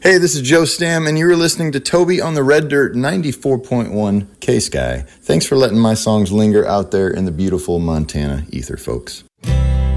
Hey, this is Joe Stam, and you're listening to Toby on the Red Dirt 94.1 K-Sky. Thanks for letting my songs linger out there in the beautiful Montana ether, folks.